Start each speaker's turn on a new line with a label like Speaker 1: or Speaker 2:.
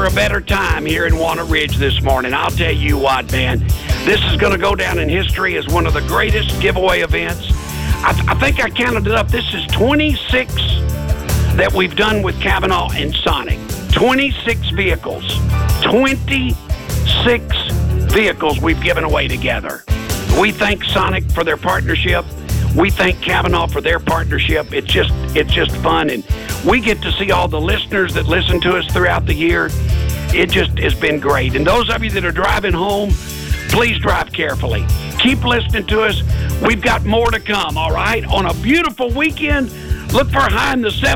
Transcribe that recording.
Speaker 1: for a better time here in Walnut Ridge this morning. I'll tell you what, man, this is going to go down in history as one of the greatest giveaway events. I think I counted it up. This is 26 that we've done with Kavanaugh and Sonic. 26 vehicles. 26 vehicles we've given away together. We thank Sonic for their partnership. We thank Kavanaugh for their partnership. It's just fun, and we get to see all the listeners that listen to us throughout the year. It just has been great. And those of you that are driving home, please drive carefully. Keep listening to us. We've got more to come, all right? On a beautiful weekend, look for a high in the 70s.